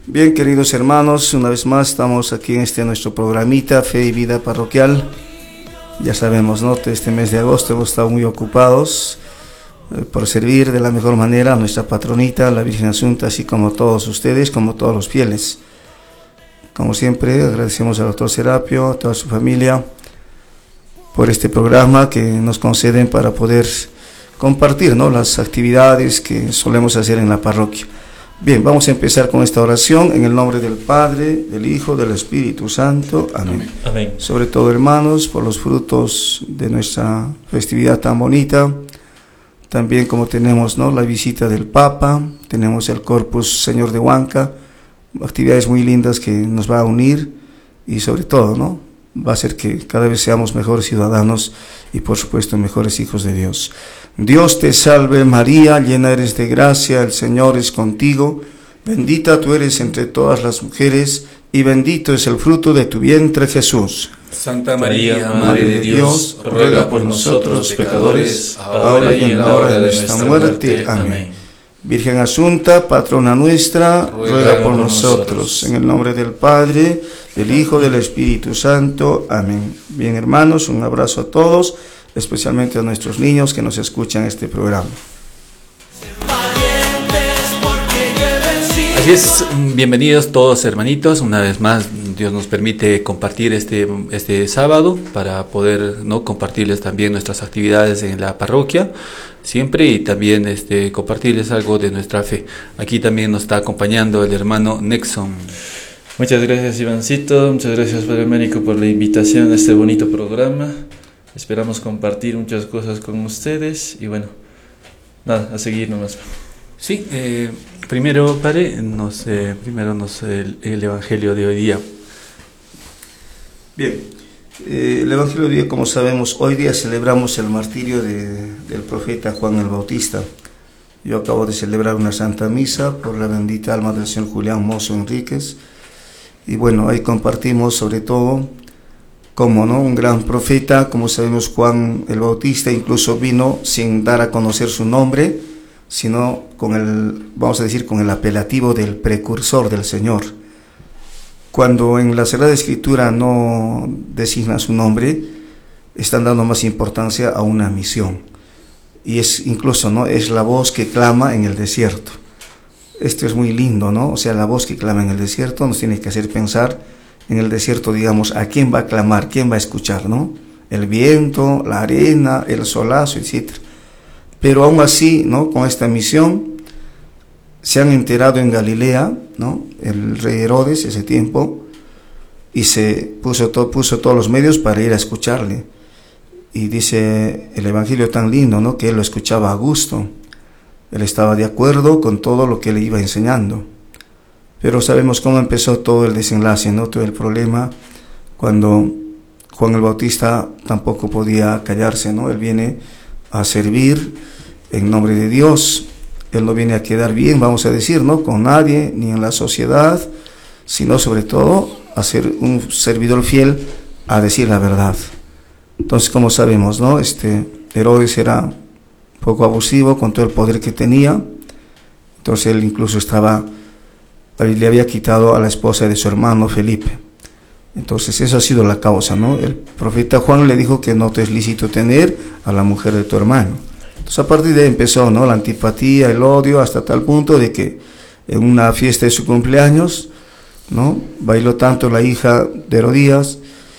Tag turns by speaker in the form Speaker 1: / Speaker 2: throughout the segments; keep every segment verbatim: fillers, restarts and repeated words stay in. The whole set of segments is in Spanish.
Speaker 1: Bien, queridos hermanos, una vez más estamos aquí en este nuestro programita Fe y Vida Parroquial. Ya sabemos, ¿no? Este mes de agosto hemos estado muy ocupados eh, por servir de la mejor manera a nuestra patronita, la Virgen Asunta, así como todos ustedes, como todos los fieles. Como siempre, agradecemos al doctor Serapio, a toda su familia, por este programa que nos conceden para poder compartir, ¿no?, las actividades que solemos hacer en la parroquia. Bien, vamos a empezar con esta oración en el nombre del Padre, del Hijo, del Espíritu Santo. Amén.
Speaker 2: Amén.
Speaker 1: Sobre todo, hermanos, por los frutos de nuestra festividad tan bonita, también como tenemos, ¿no?, la visita del Papa, tenemos el Corpus Señor de Huanca, actividades muy lindas que nos va a unir y sobre todo, ¿no?, va a hacer que cada vez seamos mejores ciudadanos y por supuesto mejores hijos de Dios. Dios te salve María, llena eres de gracia, el Señor es contigo, bendita tú eres entre todas las mujeres y bendito es el fruto de tu vientre Jesús.
Speaker 2: Santa María, Madre de Dios, ruega por nosotros pecadores, ahora y en la hora de nuestra muerte. Amén.
Speaker 1: Virgen Asunta, patrona nuestra, ruega por nosotros. En el nombre del Padre, del Hijo, del Espíritu Santo. Amén. Bien, hermanos, un abrazo a todos, especialmente a nuestros niños que nos escuchan este programa.
Speaker 2: Así es, bienvenidos todos hermanitos, una vez más Dios nos permite compartir este, este sábado para poder, ¿no?, compartirles también nuestras actividades en la parroquia siempre y también este, compartirles algo de nuestra fe. Aquí también nos está acompañando el hermano Nexon.
Speaker 3: Muchas gracias, Ivancito, muchas gracias, Padre Ménico, por la invitación a este bonito programa. Esperamos compartir muchas cosas con ustedes y bueno, nada, a seguir nomás.
Speaker 2: Sí, eh, primero, Padre, nos, eh, primero nos, el, el Evangelio de hoy día.
Speaker 1: Bien, eh, el Evangelio de hoy día, como sabemos, hoy día celebramos el martirio de, del profeta Juan el Bautista. Yo acabo de celebrar una Santa Misa por la bendita alma del señor Julián Mozo Enríquez. Y bueno, ahí compartimos sobre todo como, ¿no?, un gran profeta. Como sabemos, Juan el Bautista incluso vino sin dar a conocer su nombre, sino con el, vamos a decir, con el apelativo del precursor del Señor. Cuando en la Sagrada Escritura no designa su nombre, están dando más importancia a una misión. Y es incluso, ¿no?, es la voz que clama en el desierto. Esto es muy lindo, ¿no? O sea, la voz que clama en el desierto nos tiene que hacer pensar en el desierto, digamos, a quién va a clamar, quién va a escuchar, ¿no? El viento, la arena, el solazo, etcétera. Pero aún así, ¿no?, con esta misión, se han enterado en Galilea, ¿no?, el rey Herodes ese tiempo, y se puso, todo, puso todos los medios para ir a escucharle. Y dice el Evangelio tan lindo, ¿no?, que él lo escuchaba a gusto. Él estaba de acuerdo con todo lo que le iba enseñando. Pero sabemos cómo empezó todo el desenlace, ¿no?, todo el problema, cuando Juan el Bautista tampoco podía callarse, ¿no? Él viene a servir en nombre de Dios. Él no viene a quedar bien, vamos a decir, ¿no?, con nadie, ni en la sociedad, sino sobre todo a ser un servidor fiel a decir la verdad. Entonces, como sabemos, ¿no?, este Herodes era un poco abusivo con todo el poder que tenía. Entonces él incluso estaba, le había quitado a la esposa de su hermano Felipe. Entonces esa ha sido la causa, ¿no? El profeta Juan le dijo que no te es lícito tener a la mujer de tu hermano. Entonces a partir de ahí empezó, ¿no?, la antipatía, el odio, hasta tal punto de que en una fiesta de su cumpleaños, ¿no?, bailó tanto la hija de Herodías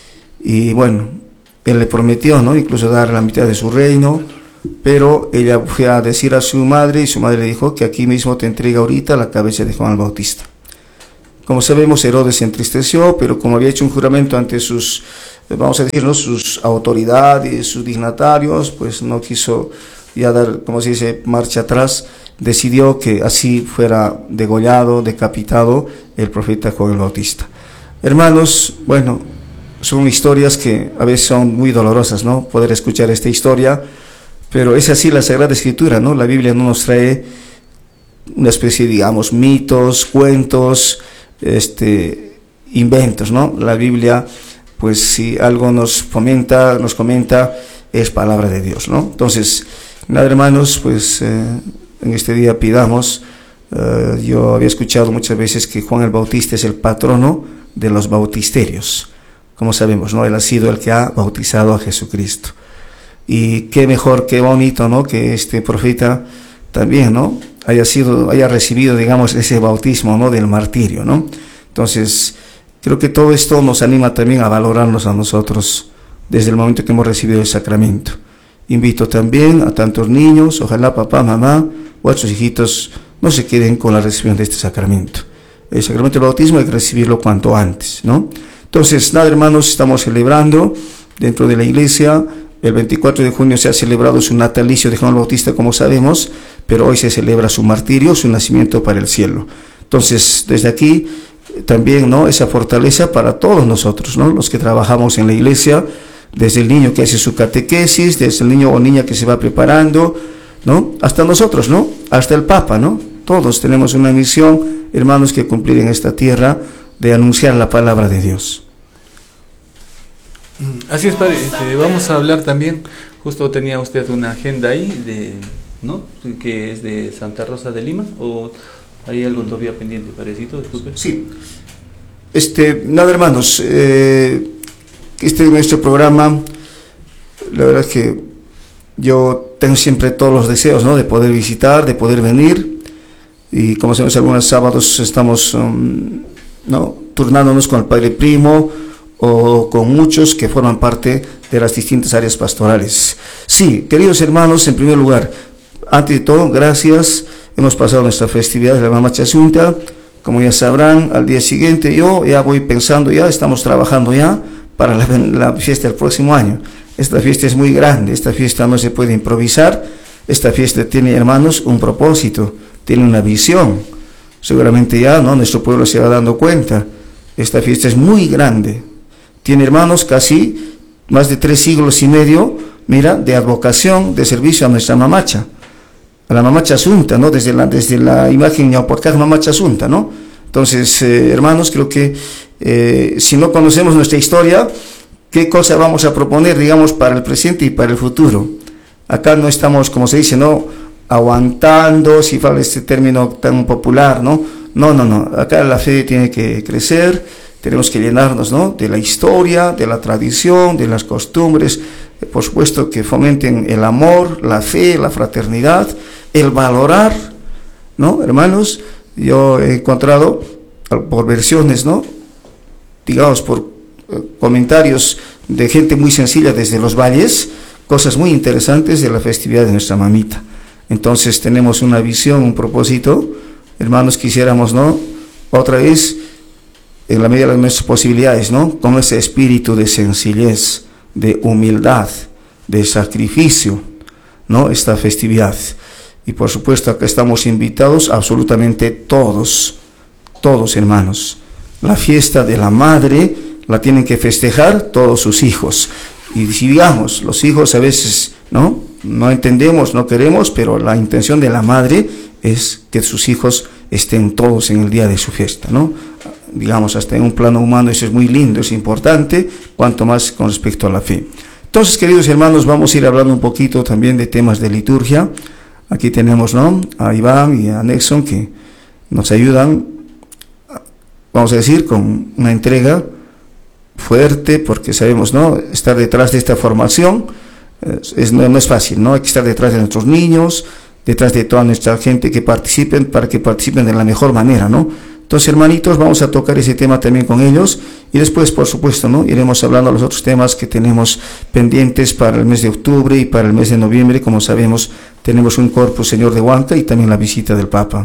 Speaker 1: y bueno, él le prometió, ¿no?, incluso dar la mitad de su reino, pero ella fue a decir a su madre y su madre le dijo que aquí mismo te entrega ahorita la cabeza de Juan el Bautista. Como sabemos, Herodes se entristeció, pero como había hecho un juramento ante sus, vamos a decirlo, sus autoridades, sus dignatarios, pues no quiso ya dar, como se dice, marcha atrás. Decidió que así fuera degollado, decapitado el profeta Juan el Bautista. Hermanos, bueno, son historias que a veces son muy dolorosas, ¿no?, poder escuchar esta historia, pero es así la Sagrada Escritura, ¿no? La Biblia no nos trae una especie, digamos, mitos, cuentos, este, inventos, ¿no? La Biblia, pues si algo nos fomenta, nos comenta, es palabra de Dios, ¿no? Entonces, nada, hermanos, pues eh, en este día pidamos Uh, yo había escuchado muchas veces que Juan el Bautista es el patrono de los bautisterios. Como sabemos, ¿no? Él ha sido el que ha bautizado a Jesucristo. Y qué mejor, qué bonito, ¿no? Que este profeta también, ¿no? haya sido, haya recibido, digamos, ese bautismo, ¿no? Del martirio, ¿no? Entonces, creo que todo esto nos anima también a valorarnos a nosotros desde el momento que hemos recibido el sacramento. Invito también a tantos niños, ojalá papá, mamá o otros hijitos no se queden con la recepción de este sacramento. El sacramento del bautismo hay que recibirlo cuanto antes, ¿no? Entonces, nada, hermanos, estamos celebrando dentro de la iglesia. El veinticuatro de junio se ha celebrado su natalicio de Juan el Bautista, como sabemos, pero hoy se celebra su martirio, su nacimiento para el cielo. Entonces, desde aquí también, ¿no? Esa fortaleza para todos nosotros, ¿no? Los que trabajamos en la iglesia, desde el niño que hace su catequesis, desde el niño o niña que se va preparando, ¿no? Hasta nosotros, ¿no? Hasta el Papa, ¿no? Todos tenemos una misión, hermanos, que cumplir en esta tierra de anunciar la palabra de Dios.
Speaker 2: Así es, padre. Este, vamos a hablar también, justo tenía usted una agenda ahí, de, ¿no? Que es de Santa Rosa de Lima, o hay algo todavía pendiente, parecito, disculpe.
Speaker 1: Sí. Este, nada, hermanos, eh, este es nuestro programa. La verdad es que yo tengo siempre todos los deseos, ¿no? De poder visitar, de poder venir. Y como sabemos, algunos sábados estamos, um, ¿no? Turnándonos con el Padre Primo o con muchos que forman parte de las distintas áreas pastorales. Sí, queridos hermanos, en primer lugar, antes de todo, gracias. Hemos pasado nuestra festividad de la Mamacha Asunta. Como ya sabrán, al día siguiente yo ya voy pensando, ya estamos trabajando ya para la, la fiesta del próximo año. Esta fiesta es muy grande, esta fiesta no se puede improvisar. Esta fiesta tiene, hermanos, un propósito, tiene una visión. Seguramente ya, ¿no? Nuestro pueblo se va dando cuenta. Esta fiesta es muy grande. Tiene, hermanos, casi más de tres siglos y medio, mira, de advocación, de servicio a nuestra mamacha, a la Mamacha Asunta, ¿no? Desde la, desde la imagen neoporcaj Mamacha Asunta, ¿no? Entonces, eh, hermanos, creo que eh, si no conocemos nuestra historia, ¿qué cosa vamos a proponer, digamos, para el presente y para el futuro? Acá no estamos, como se dice, ¿no? Aguantando, si vale este término tan popular, ¿no? No, no, no. Acá la fe tiene que crecer, tenemos que llenarnos, ¿no? De la historia, de la tradición, de las costumbres, eh, por supuesto que fomenten el amor, la fe, la fraternidad, el valorar, ¿no? Hermanos, yo he encontrado por versiones, ¿no? Digamos, por eh, comentarios de gente muy sencilla desde los valles, cosas muy interesantes de la festividad de nuestra mamita. Entonces tenemos una visión, un propósito, hermanos, quisiéramos, ¿no? Otra vez, en la medida de nuestras posibilidades, ¿no? Con ese espíritu de sencillez, de humildad, de sacrificio, ¿no? Esta festividad. Y por supuesto acá estamos invitados absolutamente todos, todos, hermanos. La fiesta de la madre la tienen que festejar todos sus hijos. Y si digamos, los hijos a veces, ¿no? No entendemos, no queremos, pero la intención de la madre es que sus hijos estén todos en el día de su fiesta, ¿no? Digamos, hasta en un plano humano eso es muy lindo, es importante, cuanto más con respecto a la fe. Entonces, queridos hermanos, vamos a ir hablando un poquito también de temas de liturgia. Aquí tenemos, ¿no? A Iván y a Nexon que nos ayudan, vamos a decir, con una entrega fuerte, porque sabemos, ¿no? Estar detrás de esta formación es, es, no, no es fácil, ¿no? Hay que estar detrás de nuestros niños, detrás de toda nuestra gente que participen, para que participen de la mejor manera, ¿no? Entonces, hermanitos, vamos a tocar ese tema también con ellos y después, por supuesto, ¿no? Iremos hablando de los otros temas que tenemos pendientes para el mes de octubre y para el mes de noviembre. Como sabemos, tenemos un Corpus Señor de Huanca y también la visita del Papa.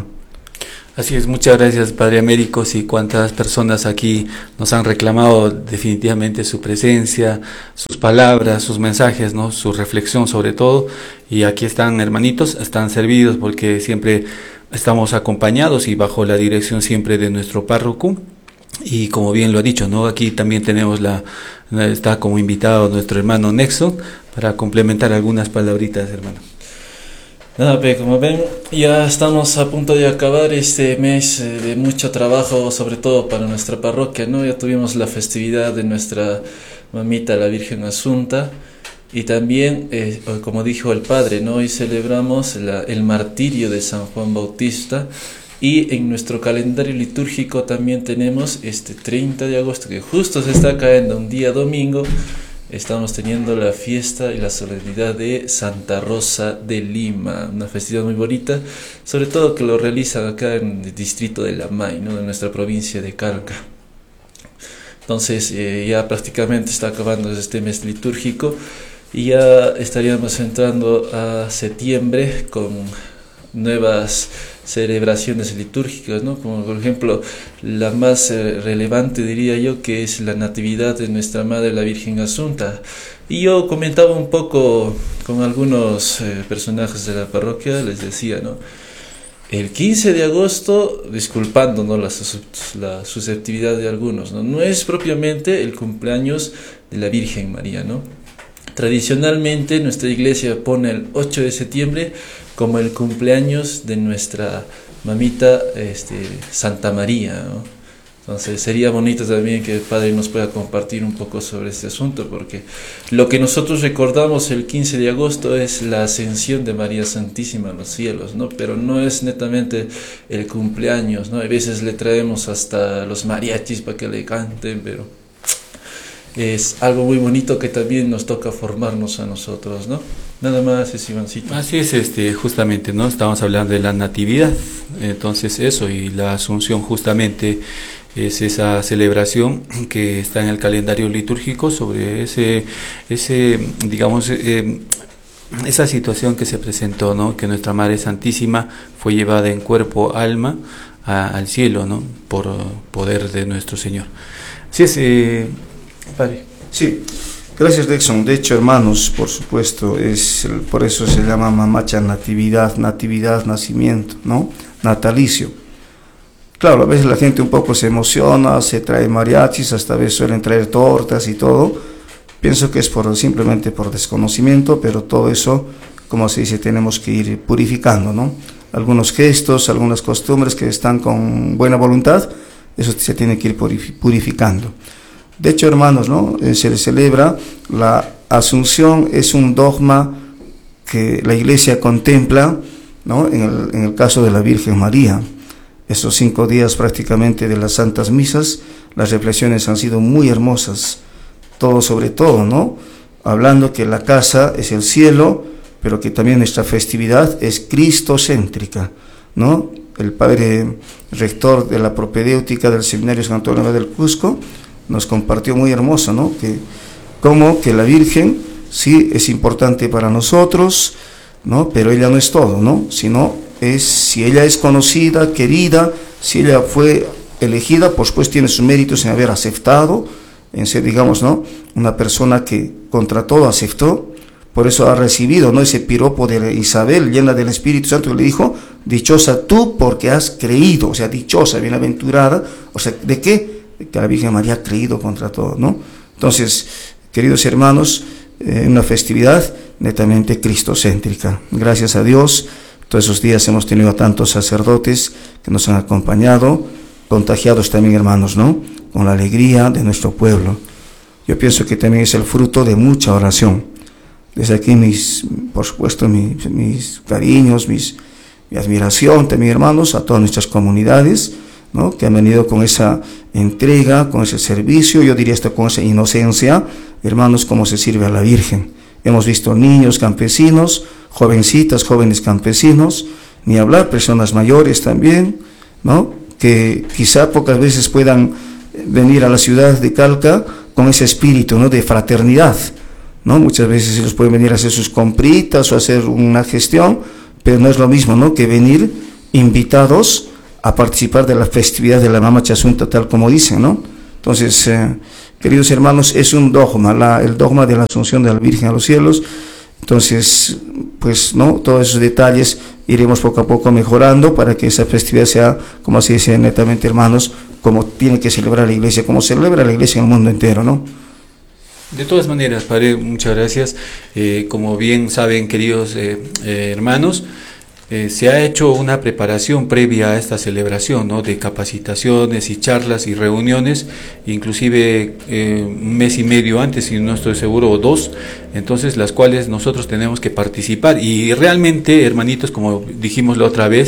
Speaker 2: Así es, muchas gracias, Padre Américos, y cuántas personas aquí nos han reclamado definitivamente su presencia, sus palabras, sus mensajes, ¿no? Su reflexión sobre todo, y aquí están, hermanitos, están servidos porque siempre estamos acompañados y bajo la dirección siempre de nuestro párroco, y como bien lo ha dicho, ¿no? Aquí también tenemos la, está como invitado nuestro hermano Nexo para complementar algunas palabritas, hermano.
Speaker 3: Nada, pe, como ven, ya estamos a punto de acabar este mes eh, de mucho trabajo, sobre todo para nuestra parroquia, ¿no? Ya tuvimos la festividad de nuestra mamita, la Virgen Asunta, y también, eh, como dijo el Padre, ¿no? Hoy celebramos la, el martirio de San Juan Bautista, Y en nuestro calendario litúrgico también tenemos este treinta de agosto, que justo se está cayendo un día domingo. Estamos teniendo la fiesta y la solemnidad de Santa Rosa de Lima, una festividad muy bonita, sobre todo que lo realizan acá en el distrito de Lamay, ¿no?, de nuestra provincia de Calca. Entonces eh, ya prácticamente está acabando este mes litúrgico y ya estaríamos entrando a septiembre con nuevas celebraciones litúrgicas, ¿no? Como por ejemplo la más eh, relevante, diría yo, que es la Natividad de nuestra Madre la Virgen Asunta. Y yo comentaba un poco con algunos eh, personajes de la parroquia, les decía, ¿no?, el quince de agosto, disculpando, ¿no?, la, la susceptibilidad de algunos, ¿no?, no es propiamente el cumpleaños de la Virgen María, ¿no? Tradicionalmente nuestra iglesia pone el ocho de septiembre como el cumpleaños de nuestra mamita este, Santa María, ¿no? Entonces sería bonito también que el Padre nos pueda compartir un poco sobre este asunto, porque lo que nosotros recordamos el quince de agosto es la ascensión de María Santísima a los cielos, ¿no? Pero no es netamente el cumpleaños, ¿no? A veces le traemos hasta los mariachis para que le canten, pero es algo muy bonito que también nos toca formarnos a nosotros, ¿no? Nada más es, Ivancito.
Speaker 2: Así es, este, justamente, ¿no? Estamos hablando de la natividad, entonces eso, y la Asunción justamente es esa celebración que está en el calendario litúrgico sobre ese, ese digamos, eh, esa situación que se presentó, ¿no?, que nuestra Madre Santísima fue llevada en cuerpo, alma, a, al cielo, ¿no?, por poder de nuestro Señor. Así es, eh, Padre.
Speaker 1: Sí, gracias, Dexon. De hecho, hermanos, por supuesto, es por eso se llama Mamacha Natividad, Natividad, nacimiento, ¿no?, natalicio. Claro, a veces la gente un poco se emociona, se trae mariachis, hasta a veces suelen traer tortas y todo. Pienso que es por simplemente por desconocimiento, pero todo eso, como se dice, tenemos que ir purificando, ¿no? Algunos gestos, algunas costumbres que están con buena voluntad, eso se tiene que ir purificando. De hecho, hermanos, ¿no?, se le celebra la Asunción, es un dogma que la Iglesia contempla, ¿no?, en el, en el caso de la Virgen María. Estos cinco días prácticamente de las Santas Misas, las reflexiones han sido muy hermosas, todo sobre todo, ¿no?, hablando que la casa es el cielo, pero que también nuestra festividad es cristocéntrica, ¿no? El padre rector de la propedéutica del Seminario San Antonio del Cusco nos compartió muy hermoso, ¿no?, que como que la Virgen sí es importante para nosotros, ¿no?, pero ella no es todo, ¿no?, sino es, si ella es conocida, querida, si ella fue elegida, pues pues tiene sus méritos en haber aceptado, en ser, digamos, ¿no?, una persona que contra todo aceptó. Por eso ha recibido, ¿no?, ese piropo de Isabel, llena del Espíritu Santo, que le dijo, dichosa tú porque has creído, o sea, dichosa, bienaventurada, o sea, ¿de qué? De que la Virgen María ha creído contra todo, ¿no? Entonces, queridos hermanos, eh, una festividad netamente cristocéntrica. Gracias a Dios, todos esos días hemos tenido a tantos sacerdotes que nos han acompañado, contagiados también, hermanos, ¿no?, con la alegría de nuestro pueblo. Yo pienso que también es el fruto de mucha oración. Desde aquí, mis, por supuesto, mis, mis cariños, mis, mi admiración también, hermanos, a todas nuestras comunidades, ¿no?, que han venido con esa entrega, con ese servicio, yo diría hasta con esa inocencia, hermanos, cómo se sirve a la Virgen. Hemos visto niños campesinos, jovencitas, jóvenes campesinos, ni hablar, personas mayores también, ¿no?, que quizá pocas veces puedan venir a la ciudad de Calca con ese espíritu, ¿no?, de fraternidad, ¿no? Muchas veces ellos pueden venir a hacer sus compritas o hacer una gestión, pero no es lo mismo, ¿no?, que venir invitados a participar de la festividad de la Mamacha Asunta, tal como dicen, ¿no? Entonces, eh, queridos hermanos, es un dogma, la, el dogma de la Asunción de la Virgen a los cielos. Entonces, pues, ¿no?, todos esos detalles iremos poco a poco mejorando para que esa festividad sea, como se dice netamente, hermanos, como tiene que celebrar la Iglesia, como celebra la Iglesia en el mundo entero, ¿no?
Speaker 2: De todas maneras, Padre, muchas gracias. Eh, como bien saben, queridos eh, eh, hermanos, Eh, se ha hecho una preparación previa a esta celebración, ¿no?, de capacitaciones y charlas y reuniones, inclusive eh, un mes y medio antes, si no estoy seguro, o dos, entonces las cuales nosotros tenemos que participar. Y realmente, hermanitos, como dijimos la otra vez,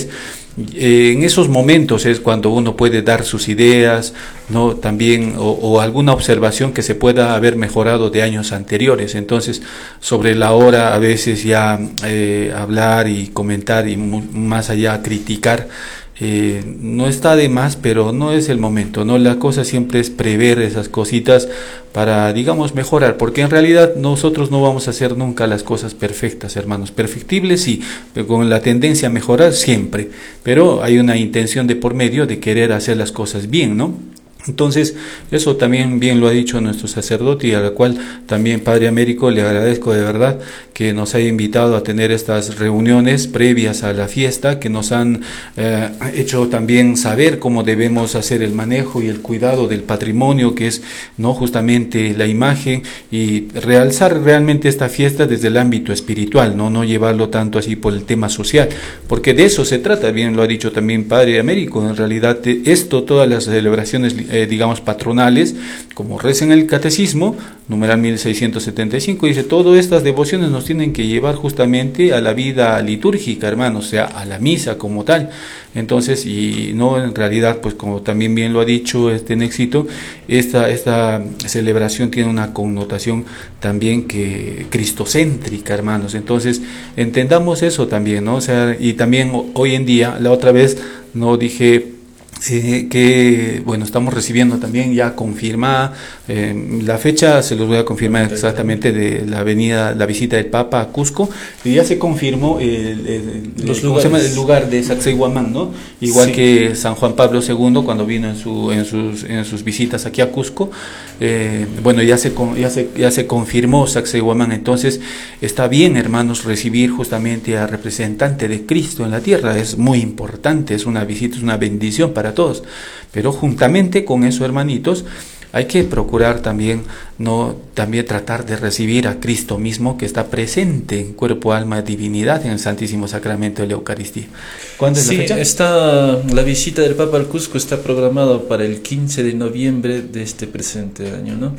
Speaker 2: Eh, en esos momentos es cuando uno puede dar sus ideas, ¿no? También, o, o alguna observación que se pueda haber mejorado de años anteriores. Entonces, sobre la hora, a veces ya eh, hablar y comentar y mu- más allá criticar, eh, no está de más, pero no es el momento, ¿no? La cosa siempre es prever esas cositas para, digamos, mejorar, porque en realidad nosotros no vamos a hacer nunca las cosas perfectas, hermanos. Perfectibles sí, pero con la tendencia a mejorar siempre, pero hay una intención de por medio de querer hacer las cosas bien, ¿no? Entonces, eso también bien lo ha dicho nuestro sacerdote, y a la cual también, Padre Américo, le agradezco de verdad que nos haya invitado a tener estas reuniones previas a la fiesta, que nos han eh, hecho también saber cómo debemos hacer el manejo y el cuidado del patrimonio, que es no justamente la imagen, y realzar realmente esta fiesta desde el ámbito espiritual, no no llevarlo tanto así por el tema social, porque de eso se trata, bien lo ha dicho también Padre Américo. En realidad esto, todas las celebraciones eh, digamos patronales, como reza en el catecismo, numeral mil seiscientos setenta y cinco, dice, todas estas devociones nos tienen que llevar justamente a la vida litúrgica, hermanos, o sea, a la misa como tal. Entonces, y no, en realidad, pues como también bien lo ha dicho este Néxito, esta, esta celebración tiene una connotación también que cristocéntrica, hermanos. Entonces, entendamos eso también, ¿no? O sea, y también hoy en día, la otra vez no dije Eh, que bueno, estamos recibiendo también ya confirmada eh, la fecha, se los voy a confirmar exactamente, de la venida, la visita del Papa a Cusco, y ya se confirmó el, el, el,
Speaker 3: Los
Speaker 2: ¿cómo se llama? El
Speaker 3: lugares.
Speaker 2: lugar de Sacsayhuamán, ¿no? Igual
Speaker 3: Sí.
Speaker 2: que San Juan Pablo segundo cuando vino en su en sus en sus visitas aquí a Cusco, eh, bueno, ya se ya se ya se confirmó Sacsayhuamán. Entonces está bien, hermanos, recibir justamente a representante de Cristo en la tierra, es muy importante, es una visita, es una bendición para todos, pero juntamente con eso, hermanitos, hay que procurar también no también tratar de recibir a Cristo mismo, que está presente en cuerpo, alma, divinidad en el Santísimo Sacramento de la Eucaristía. ¿Cuándo es
Speaker 3: Sí,
Speaker 2: la fecha?
Speaker 3: está, la visita del Papa al Cusco está programada para el quince de noviembre de este presente año, ¿no?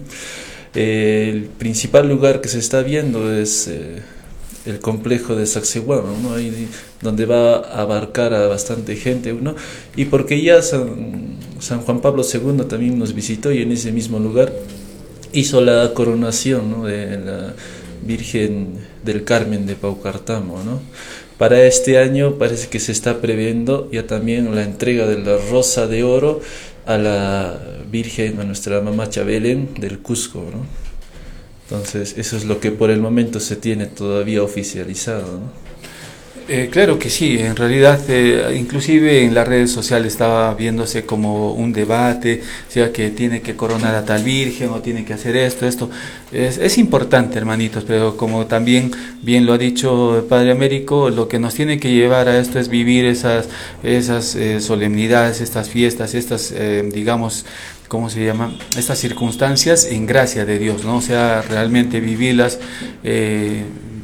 Speaker 3: Eh, el principal lugar que se está viendo es eh, el complejo de Sacsayhuamán, ¿no? Ahí donde va a abarcar a bastante gente, ¿no? Y porque ya San, San Juan Pablo segundo también nos visitó, y en ese mismo lugar hizo la coronación, ¿no?, de la Virgen del Carmen de Paucartambo, ¿no? Para este año parece que se está previendo ya también la entrega de la Rosa de Oro a la Virgen, a nuestra Mamacha Belén del Cusco, ¿no? Entonces, eso es lo que por el momento se tiene todavía oficializado, ¿no?
Speaker 2: Eh, claro que sí, en realidad eh, inclusive en las redes sociales estaba viéndose como un debate, o sea, que tiene que coronar a tal virgen o tiene que hacer esto, esto. Es, es importante, hermanitos, pero como también bien lo ha dicho el Padre Américo, lo que nos tiene que llevar a esto es vivir esas, esas eh, solemnidades, estas fiestas, estas, eh, digamos, ¿cómo se llama? Estas circunstancias en gracia de Dios, ¿no? O sea, realmente vivirlas eh,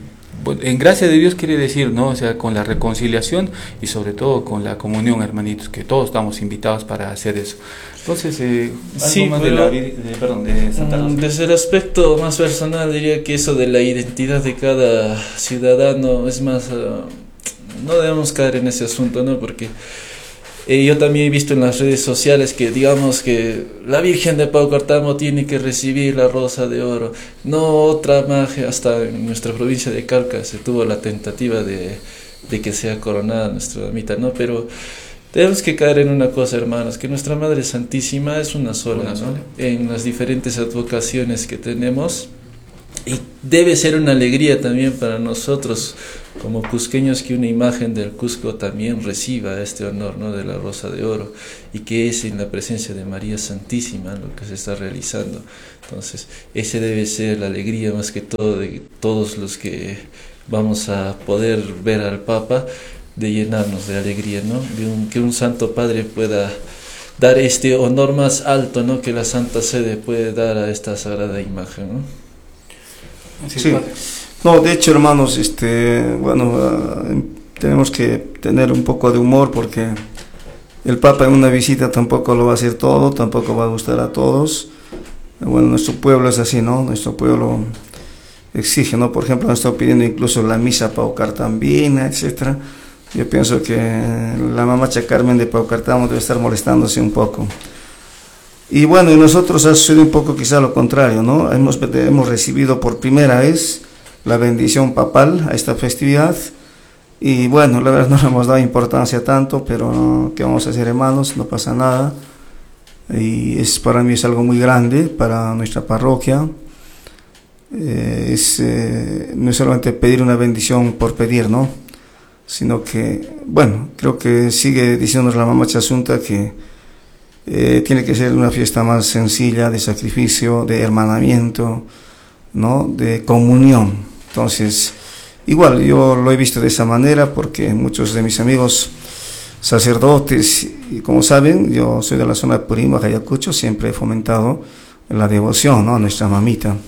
Speaker 2: en gracia de Dios, quiere decir, ¿no? O sea, con la reconciliación y sobre todo con la comunión, hermanitos, que todos estamos invitados para hacer eso. Entonces, eh, algo
Speaker 3: Sí,
Speaker 2: más
Speaker 3: pero,
Speaker 2: de la, de, perdón, de Santa Rosa.
Speaker 3: Desde el aspecto más personal diría que eso de la identidad de cada ciudadano es más, uh, no debemos caer en ese asunto, ¿no? Porque Eh, yo también he visto en las redes sociales que digamos que la Virgen de Paucartambo tiene que recibir la Rosa de Oro, no otra magia. Hasta en nuestra provincia de Calca se tuvo la tentativa de, de que sea coronada nuestra damita, ¿no? Pero tenemos que caer en una cosa, hermanos, que nuestra Madre Santísima es una sola,
Speaker 2: Una
Speaker 3: ¿no?
Speaker 2: sola.
Speaker 3: En las diferentes advocaciones que tenemos, y debe ser una alegría también para nosotros como cusqueños que una imagen del Cusco también reciba este honor, ¿no?, de la Rosa de Oro, y que es en la presencia de María Santísima lo que se está realizando. Entonces, ese debe ser la alegría más que todo de todos los que vamos a poder ver al Papa, de llenarnos de alegría, ¿no? De un, que un Santo Padre pueda dar este honor más alto, ¿no?, que la Santa Sede puede dar a esta sagrada imagen, ¿no?
Speaker 1: Sí. No, de hecho, hermanos, este, bueno, uh, tenemos que tener un poco de humor, porque el Papa en una visita tampoco lo va a hacer todo, tampoco va a gustar a todos. Bueno, nuestro pueblo es así, ¿no? Nuestro pueblo exige, ¿no? Por ejemplo, nos está pidiendo incluso la misa paucartambina, etcétera. yo pienso que la mamacha Carmen de Paucartamo debe estar molestándose un poco. Y bueno, y nosotros ha sucedido un poco quizá lo contrario, ¿no? Hemos, hemos recibido por primera vez la bendición papal a esta festividad. Y bueno, la verdad no le hemos dado importancia tanto, pero ¿qué vamos a hacer, hermanos? No pasa nada. Y es, para mí es algo muy grande para nuestra parroquia. Eh, es, eh, no es solamente pedir una bendición por pedir, ¿no? Sino que, bueno, creo que sigue diciéndonos la mamacha Asunta que eh, tiene que ser una fiesta más sencilla, de sacrificio, de hermanamiento, ¿no? De comunión. Entonces, igual yo lo he visto de esa manera porque muchos de mis amigos sacerdotes, y como saben, yo soy de la zona de Purimba, Ayacucho, siempre he fomentado la devoción, ¿no? A nuestra mamita.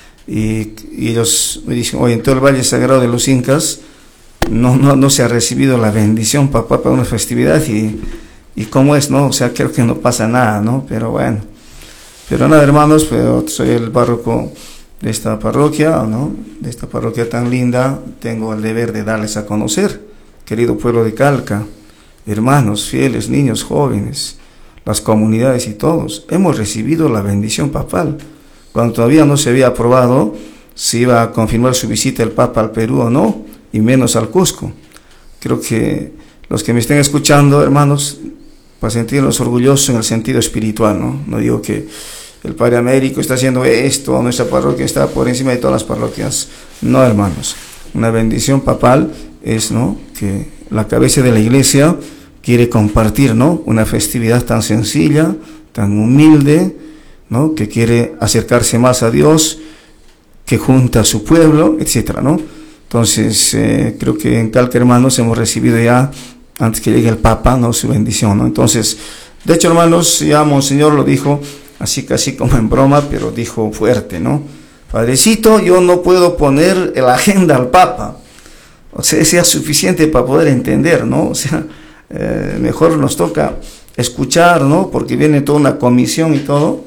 Speaker 1: Y, y ellos me dicen, oye, en todo el Valle Sagrado de los Incas no, no, no se ha recibido la bendición papá para una festividad y, y cómo es, ¿no? O sea, creo que no pasa nada, ¿no? Pero bueno, pero nada, hermanos, pero soy el párroco de esta parroquia, ¿no? De esta parroquia tan linda, tengo el deber de darles a conocer, querido pueblo de Calca, hermanos, fieles, niños, jóvenes, las comunidades y todos, hemos recibido la bendición papal. Cuando todavía no se había aprobado si iba a confirmar su visita el Papa al Perú o no, y menos al Cusco. Creo que los que me estén escuchando, hermanos, para sentirnos orgullosos en el sentido espiritual, ¿no? No digo que el Padre Américo está haciendo esto, nuestra parroquia está por encima de todas las parroquias. No, hermanos, una bendición papal es, ¿no?, que la cabeza de la iglesia quiere compartir, ¿no?, una festividad tan sencilla, tan humilde, ¿no?, que quiere acercarse más a Dios, que junta a su pueblo, etcétera, ¿no? Entonces, eh, creo que en Calca, hermanos, hemos recibido ya, antes que llegue el Papa, ¿no?, su bendición, ¿no? Entonces, de hecho, hermanos, ya Monseñor lo dijo, así casi como en broma, pero dijo fuerte, ¿no? Padrecito, yo no puedo poner la agenda al Papa. O sea, sea suficiente para poder entender, ¿no? O sea, eh, mejor nos toca escuchar, ¿no? Porque viene toda una comisión y todo.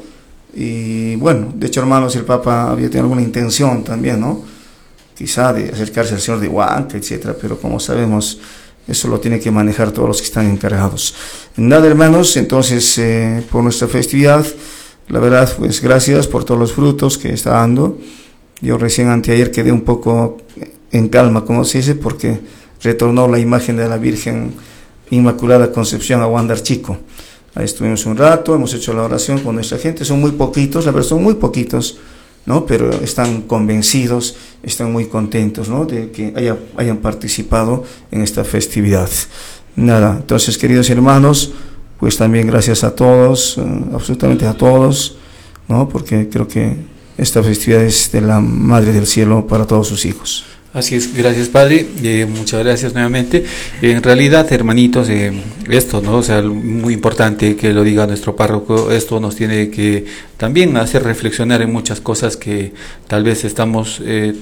Speaker 1: Y bueno, de hecho, hermanos, el Papa había tenido alguna intención también, ¿no? Quizá de acercarse al Señor de Huanca, etcétera, pero como sabemos, eso lo tienen que manejar todos los que están encargados. Nada, hermanos, entonces, eh, por nuestra festividad, la verdad, pues gracias por todos los frutos que está dando. Yo recién anteayer quedé un poco en calma, como se dice, porque retornó la imagen de la Virgen Inmaculada Concepción a Huandar Chico. Ahí estuvimos un rato, hemos hecho la oración con nuestra gente, son muy poquitos, la verdad son muy poquitos, ¿no? Pero están convencidos, están muy contentos, ¿no?, de que haya, hayan participado en esta festividad. Nada, entonces, queridos hermanos, pues también gracias a todos, uh, absolutamente a todos, ¿no?, porque creo que esta festividad es de la Madre del Cielo para todos sus hijos.
Speaker 2: Así es, gracias Padre, eh, muchas gracias nuevamente. En realidad, hermanitos, eh, esto, ¿no? O sea, muy importante que lo diga nuestro párroco, esto nos tiene que también hacer reflexionar en muchas cosas que tal vez estamos eh,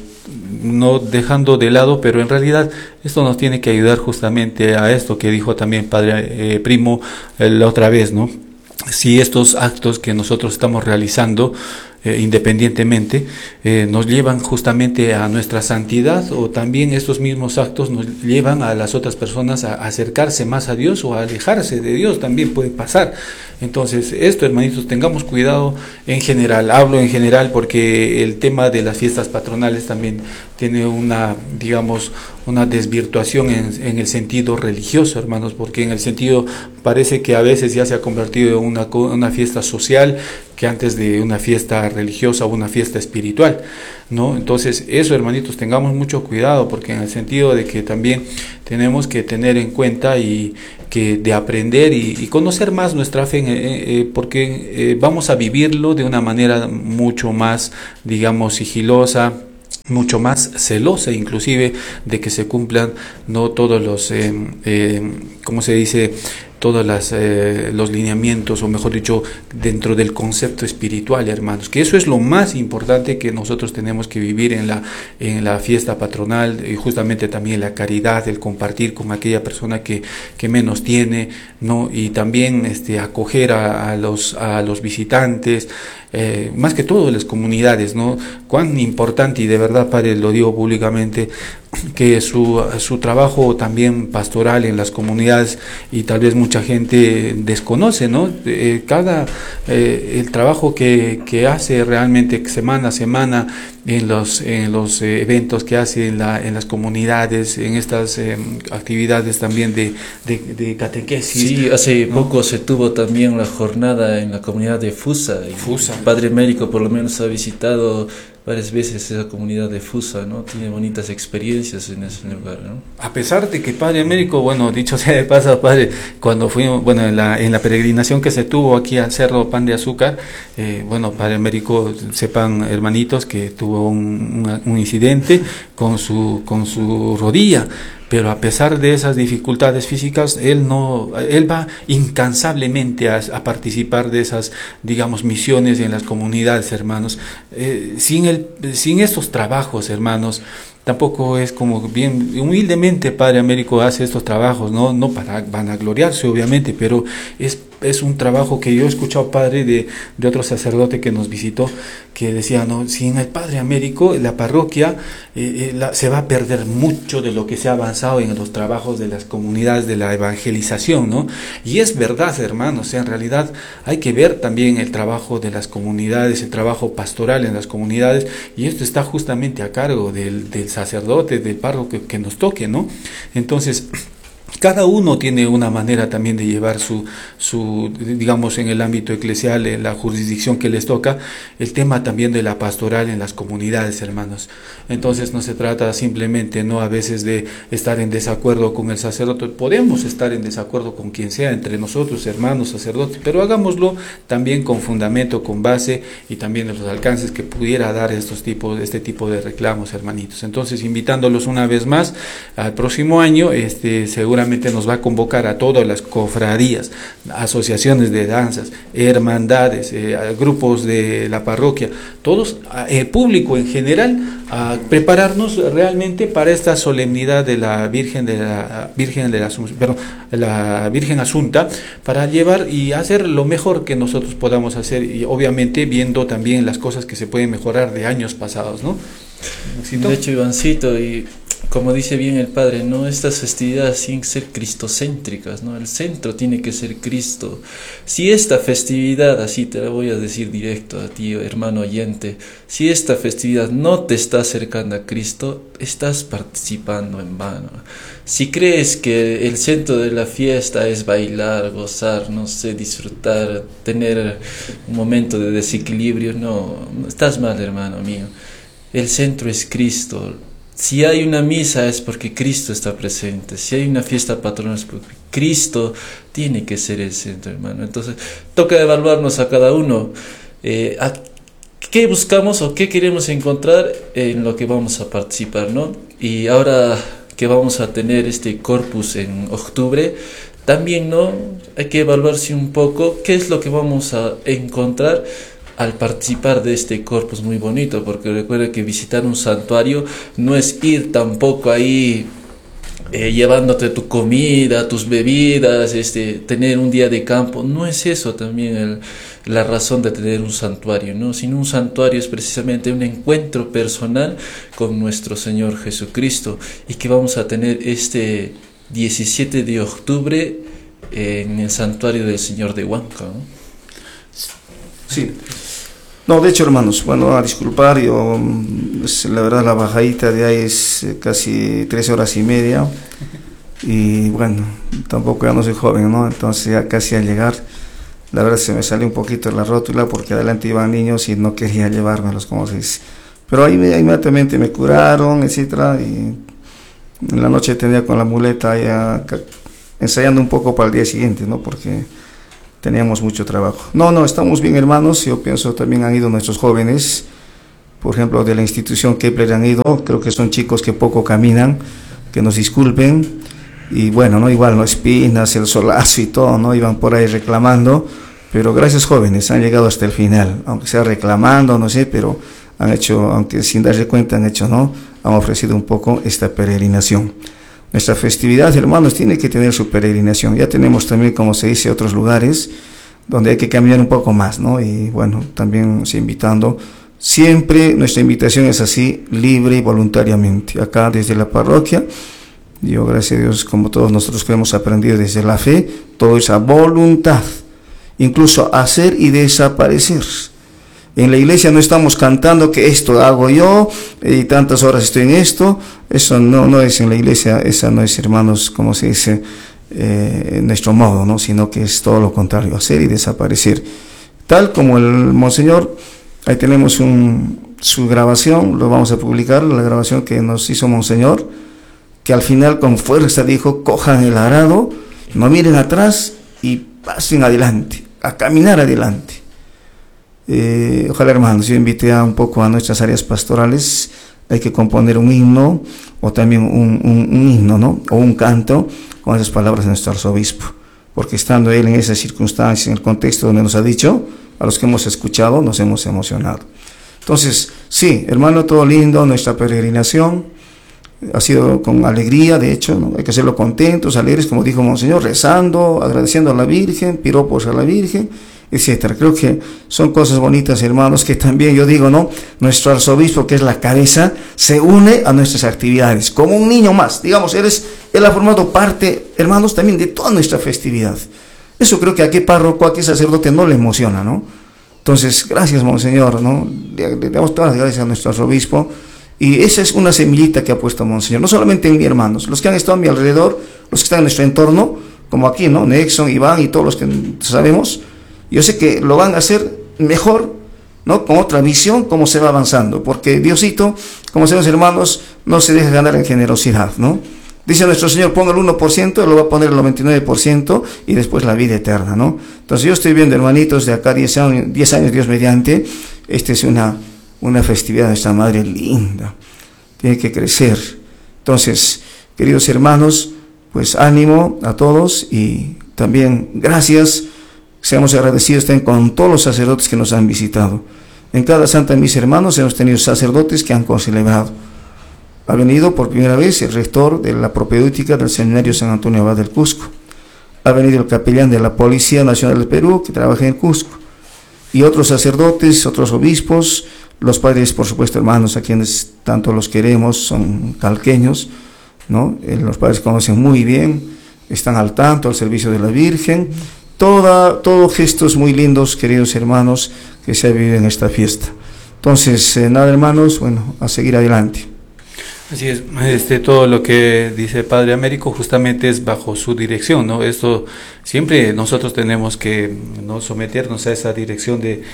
Speaker 2: no dejando de lado, pero en realidad esto nos tiene que ayudar justamente a esto que dijo también Padre eh, Primo eh, la otra vez, ¿no? Si estos actos que nosotros estamos realizando Eh, independientemente, eh, nos llevan justamente a nuestra santidad, o también estos mismos actos nos llevan a las otras personas a acercarse más a Dios o a alejarse de Dios, también puede pasar. Entonces, esto, hermanitos, tengamos cuidado en general, hablo en general porque el tema de las fiestas patronales también tiene una, digamos, una desvirtuación en, en el sentido religioso, hermanos, porque en el sentido parece que a veces ya se ha convertido en una, una fiesta social que antes de una fiesta religiosa o una fiesta espiritual, ¿no? Entonces, eso, hermanitos, tengamos mucho cuidado, porque en el sentido de que también tenemos que tener en cuenta y que de aprender y, y conocer más nuestra fe, eh, eh, porque eh, vamos a vivirlo de una manera mucho más, digamos, sigilosa, mucho más celosa, inclusive, de que se cumplan no todos los, eh, eh, ¿cómo se dice?, todos las, eh, los lineamientos, o mejor dicho, dentro del concepto espiritual, hermanos, que eso es lo más importante que nosotros tenemos que vivir en la, en la fiesta patronal, y justamente también la caridad, el compartir con aquella persona que, que menos tiene, ¿no? Y también este, acoger a, a, los, a los visitantes, eh, más que todo las comunidades, ¿no? Cuán importante, y de verdad, Padre, lo digo públicamente, que su, su trabajo también pastoral en las comunidades, y tal vez mucha gente desconoce, ¿no? Eh, cada, eh, el trabajo que, que hace realmente semana a semana en los, en los eh, eventos que hace en, la, en las comunidades, en estas eh, actividades también de, de, de catequesis.
Speaker 3: Sí, hace
Speaker 2: ¿no?
Speaker 3: poco se tuvo también la jornada en la comunidad de Fusa. Y
Speaker 2: Fusa.
Speaker 3: El Padre Américo por lo menos ha visitado varias veces esa comunidad de Fusa, ¿no? Tiene bonitas experiencias en ese lugar, ¿no?
Speaker 2: A pesar de que Padre Américo, bueno, dicho sea de paso, Padre, cuando fuimos, bueno, en la, en la peregrinación que se tuvo aquí al Cerro Pan de Azúcar, eh, bueno, Padre Américo, sepan, hermanitos, que tuvo un, un, un incidente con su, con su rodilla. Pero a pesar de esas dificultades físicas, él no, él va incansablemente a, a participar de esas, digamos, misiones en las comunidades, hermanos. Eh, sin el, sin estos trabajos, hermanos, tampoco es como bien, humildemente Padre Américo hace estos trabajos, no, no para vanagloriarse, obviamente, pero es es un trabajo que yo he escuchado, Padre, de, de otro sacerdote que nos visitó, que decía, no, sin el Padre Américo, la parroquia eh, eh, la, se va a perder mucho de lo que se ha avanzado en los trabajos de las comunidades, de la evangelización, ¿no? Y es verdad, hermanos, o sea, en realidad hay que ver también el trabajo de las comunidades, el trabajo pastoral en las comunidades, y esto está justamente a cargo del, del sacerdote, del párroco que, que nos toque, ¿no? Entonces, cada uno tiene una manera también de llevar su, su, digamos, en el ámbito eclesial, en la jurisdicción que les toca, el tema también de la pastoral en las comunidades, hermanos. Entonces no se trata simplemente, no a veces de estar en desacuerdo con el sacerdote, podemos estar en desacuerdo con quien sea, entre nosotros, hermanos, sacerdotes, pero hagámoslo también con fundamento, con base, y también de los alcances que pudiera dar estos tipos, este tipo de reclamos, hermanitos. Entonces, invitándolos una vez más, al próximo año, este, seguramente nos va a convocar a todas las cofradías, asociaciones de danzas, hermandades, eh, grupos de la parroquia, todos, el público en general, a prepararnos realmente para esta solemnidad de la Virgen de la Virgen de la Asunción, perdón, la Virgen Asunta, para llevar y hacer lo mejor que nosotros podamos hacer, y obviamente viendo también las cosas que se pueden mejorar de años pasados, ¿no?
Speaker 3: De hecho, Ivancito, y como dice bien el Padre, ¿no? Estas festividades tienen que ser cristocéntricas, ¿no? El centro tiene que ser Cristo. Si esta festividad, así te la voy a decir directo a ti, hermano oyente, si esta festividad no te está acercando a Cristo, estás participando en vano. Si crees que el centro de la fiesta es bailar, gozar, no sé, disfrutar, tener un momento de desequilibrio, no, estás mal, hermano mío. El centro es Cristo. Si hay una misa es porque Cristo está presente. Si hay una fiesta patronal es porque Cristo tiene que ser el centro, hermano. Entonces, toca evaluarnos a cada uno. Eh, a ¿Qué buscamos o qué queremos encontrar en lo que vamos a participar, ¿no? Y ahora que vamos a tener este corpus en octubre, también, ¿no? Hay que evaluarse un poco qué es lo que vamos a encontrar al participar de este corpus muy bonito, porque recuerda que visitar un santuario no es ir tampoco ahí eh, llevándote tu comida, tus bebidas, este, tener un día de campo. No es eso también el, la razón de tener un santuario, ¿no? Sino un santuario es precisamente un encuentro personal con nuestro Señor Jesucristo, y que vamos a tener este diecisiete de octubre en el santuario del Señor de Huanca, ¿no?
Speaker 1: Sí. No, de hecho, hermanos, bueno, a disculpar, yo, pues, la verdad, la bajadita de ahí es casi tres horas y media, y bueno, tampoco ya no soy joven, ¿no? Entonces ya casi al llegar, la verdad se me salió un poquito la rótula, porque adelante iban niños y no quería llevármelos, como se dice. Pero ahí me, inmediatamente me curaron, etcétera, y en la noche tenía con la muleta ya ensayando un poco para el día siguiente, ¿no? Porque teníamos mucho trabajo. No, no, estamos bien, hermanos. Yo pienso también han ido nuestros jóvenes, por ejemplo, de la institución Kepler han ido. Creo que son chicos que poco caminan, que nos disculpen. Y bueno, no, igual, no, Espinas, el Solazo y todo, ¿no? Iban por ahí reclamando. Pero gracias, jóvenes, han llegado hasta el final, aunque sea reclamando, no sé, pero han hecho, aunque sin darse cuenta, han hecho, ¿no? Han ofrecido un poco esta peregrinación. Nuestra festividad, hermanos, tiene que tener su peregrinación. Ya tenemos también, como se dice, otros lugares donde hay que caminar un poco más, ¿no? Y bueno, también se invitando, Siempre nuestra invitación es así, libre y voluntariamente. Acá desde la parroquia, yo gracias a Dios, como todos nosotros que hemos aprendido desde la fe, todo es a voluntad, incluso hacer y desaparecer. En la iglesia no estamos cantando que esto hago yo y tantas horas estoy en esto. Eso no, no es en la iglesia, esa no es, hermanos, como se dice, eh, nuestro modo, ¿no? Sino que es todo lo contrario, hacer y desaparecer. Tal como el Monseñor, ahí tenemos un, su grabación, lo vamos a publicar, la grabación que nos hizo Monseñor, que al final con fuerza dijo: cojan el arado, no miren atrás y pasen adelante, a caminar adelante. Eh, ojalá, hermanos, yo invité a un poco a nuestras áreas pastorales, hay que componer un himno, o también un, un, un himno, ¿no? O un canto, con esas palabras de nuestro arzobispo, porque estando él en esas circunstancias, en el contexto donde nos ha dicho, a los que hemos escuchado, nos hemos emocionado. Entonces, sí, hermano, todo lindo, nuestra peregrinación ha sido con alegría, de hecho, ¿no? Hay que hacerlo contentos, alegres, como dijo Monseñor, rezando, agradeciendo a la Virgen, piropos a la Virgen, etcétera. Creo que son cosas bonitas, hermanos, que también yo digo, ¿no? Nuestro arzobispo, que es la cabeza, se une a nuestras actividades, como un niño más. Digamos, él, es, él ha formado parte, hermanos, también de toda nuestra festividad. Eso creo que a qué párroco, a qué sacerdote no le emociona, ¿no? Entonces, gracias, Monseñor, ¿no? Le, le damos todas las gracias a nuestro arzobispo. Y esa es una semillita que ha puesto Monseñor, no solamente en mí, hermanos, los que han estado a mi alrededor, los que están en nuestro entorno, como aquí, ¿no? Nexon, Iván y todos los que sabemos, yo sé que lo van a hacer mejor, ¿no? Con otra visión, cómo se va avanzando, porque Diosito, como sabemos, hermanos, no se deja ganar en generosidad, ¿no? Dice nuestro Señor, ponga el uno por ciento, lo va a poner el noventa y nueve por ciento y después la vida eterna, ¿no? Entonces yo estoy viendo, hermanitos, de acá diez años, diez años, Dios mediante, esta es una, una festividad de nuestra Madre linda, tiene que crecer. Entonces, queridos hermanos, pues ánimo a todos y también gracias. Seamos agradecidos también con todos los sacerdotes que nos han visitado. En cada Santa Misa, hermanos, hemos tenido sacerdotes que han concelebrado. Ha venido por primera vez el rector de la propedéutica del Seminario San Antonio Abad del Cusco. Ha venido el capellán de la Policía Nacional del Perú, que trabaja en Cusco. Y otros sacerdotes, otros obispos, los padres, por supuesto, hermanos, a quienes tanto los queremos, son calqueños, ¿no? Los padres conocen muy bien, están al tanto, al servicio de la Virgen. Toda, todos gestos muy lindos, queridos hermanos, que se ha vivido en esta fiesta. Entonces, eh, nada, hermanos, bueno, a seguir adelante.
Speaker 2: Así es, este, todo lo que dice el Padre Américo justamente es bajo su dirección, ¿no? Esto siempre nosotros tenemos que, ¿no?, someternos a esa dirección de,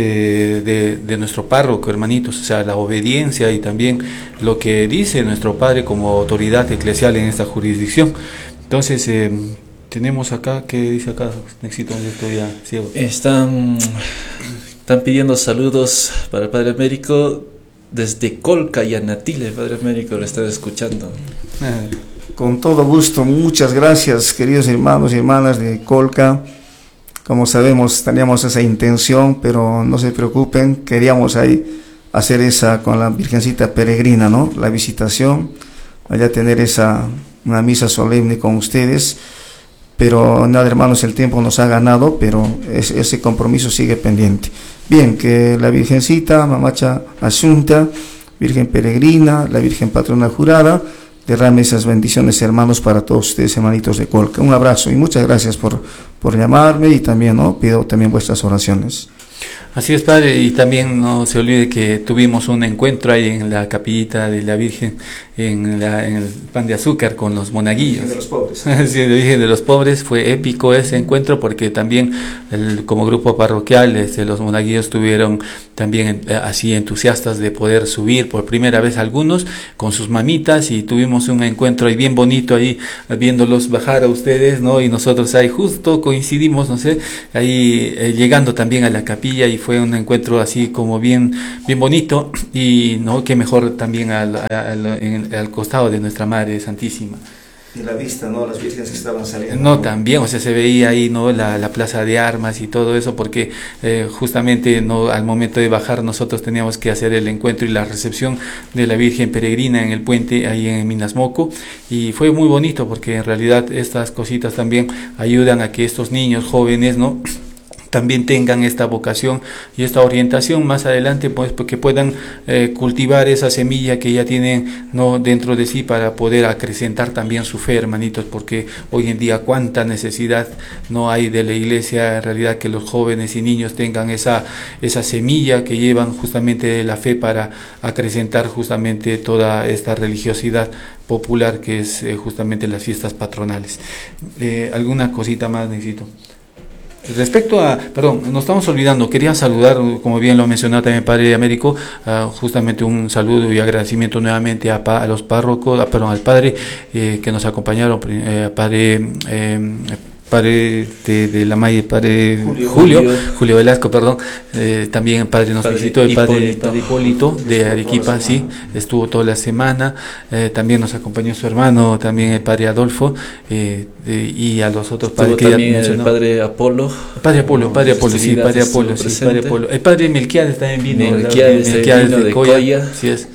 Speaker 2: de, de, de nuestro párroco, hermanitos, o sea, la obediencia y también lo que dice nuestro Padre como autoridad eclesial en esta jurisdicción. Entonces, eh, tenemos acá, ¿qué dice acá? Nexito, ¿dónde estoy ya ciego?
Speaker 3: Están, están pidiendo saludos para el Padre Américo desde Colca y Anatile. El Padre Américo lo está escuchando.
Speaker 1: Con todo gusto, muchas gracias, queridos hermanos y hermanas de Colca. Como sabemos, teníamos esa intención, pero no se preocupen, queríamos ahí hacer esa con la Virgencita Peregrina, ¿no? La visitación, allá tener esa, una misa solemne con ustedes. Pero nada, hermanos, el tiempo nos ha ganado, pero es, ese compromiso sigue pendiente. Bien, que la Virgencita, Mamacha Asunta, Virgen Peregrina, la Virgen Patrona Jurada, derrame esas bendiciones, hermanos, para todos ustedes, hermanitos de Colca. Un abrazo y muchas gracias por, por llamarme y también, ¿no?, pido también vuestras oraciones.
Speaker 2: Así es, Padre, y también no se olvide que tuvimos un encuentro ahí en la capillita de la Virgen, en, la, en el pan de azúcar con los monaguillos.
Speaker 1: De los pobres.
Speaker 2: Sí, la Virgen de los pobres, fue épico ese encuentro porque también el, como grupo parroquial este, los monaguillos estuvieron también eh, así entusiastas de poder subir por primera vez algunos con sus mamitas y tuvimos un encuentro ahí bien bonito ahí viéndolos bajar a ustedes, ¿no? Y nosotros ahí justo coincidimos, no sé, ahí eh, llegando también a la capilla y fue un encuentro así como bien bien bonito y no, que mejor también al, al, en, al costado de nuestra Madre Santísima.
Speaker 1: Y la vista, ¿no? Las vírgenes que estaban saliendo.
Speaker 2: No, también, o sea, se veía ahí, ¿no?, la, la plaza de armas y todo eso, porque eh, justamente, ¿no?, al momento de bajar nosotros teníamos que hacer el encuentro y la recepción de la Virgen Peregrina en el puente ahí en Minasmoco, y fue muy bonito porque en realidad estas cositas también ayudan a que estos niños jóvenes, ¿no?, también tengan esta vocación y esta orientación más adelante, pues que puedan eh, cultivar esa semilla que ya tienen, no, dentro de sí, para poder acrecentar también su fe, hermanitos, porque hoy en día cuánta necesidad no hay de la iglesia, en realidad, que los jóvenes y niños tengan esa, esa semilla que llevan justamente la fe para acrecentar justamente toda esta religiosidad popular que es eh, justamente las fiestas patronales. Eh, ¿Alguna cosita más necesito? Respecto a, perdón, nos estamos olvidando, quería saludar, como bien lo ha mencionado también el Padre Américo, uh, justamente un saludo y agradecimiento nuevamente a, a los párrocos, a, perdón, al Padre eh, que nos acompañaron, eh, Padre... Eh, Padre de, de la Maya, Padre Julio, Julio, Julio Velasco, perdón, eh, también el Padre nos padre visitó, el Padre Hipólito, padre Hipólito de Arequipa, sí, estuvo toda la semana, eh, también nos acompañó su hermano, también el Padre Adolfo, eh, eh, y a los otros padres
Speaker 3: que también el Padre Apolo.
Speaker 2: El Padre Apolo, Padre Apolo, sí, Padre Apolo, sí, Padre Apolo. El Padre Melquiades también vino,
Speaker 3: Melquiades, Melquiades de, de Coya, Coya.
Speaker 2: Sí es.